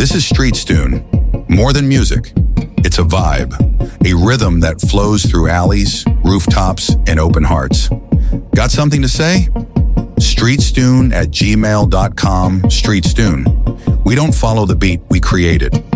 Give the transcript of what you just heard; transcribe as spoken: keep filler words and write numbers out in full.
This is Streetstune. More than music, it's a vibe, a rhythm that flows through alleys, rooftops, and open hearts. Got something to say? Streetstune at gmail dot com. Streetstune. We don't follow the beat, we create it.